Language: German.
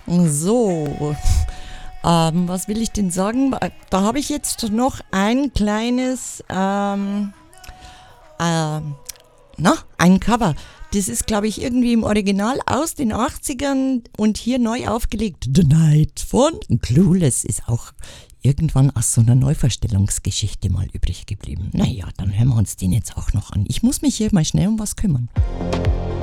So, was will ich denn sagen? Da habe ich jetzt noch ein kleines, ein Cover. Das ist, glaube ich, irgendwie im Original aus den 80ern und hier neu aufgelegt. The Night von Clueless ist auch irgendwann aus so einer Neuverstellungsgeschichte mal übrig geblieben. Naja, dann hören wir uns den jetzt auch noch an. Ich muss mich hier mal schnell um was kümmern.